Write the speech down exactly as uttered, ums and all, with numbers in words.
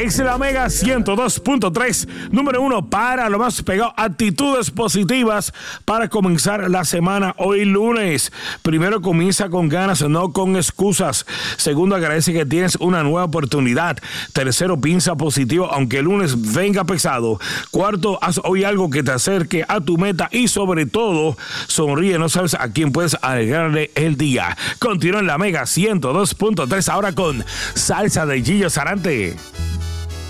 Es la Mega ciento dos punto tres, número uno para lo más pegado. Actitudes positivas para comenzar la semana hoy lunes. Primero, comienza con ganas, no con excusas. Segundo, agradece que tienes una nueva oportunidad. Tercero, piensa positivo aunque el lunes venga pesado. Cuarto, haz hoy algo que te acerque a tu meta y sobre todo, sonríe. No sabes a quién puedes alegrarle el día. Continúa en la Mega ciento dos punto tres ahora con Salsa de Gillo Sarante.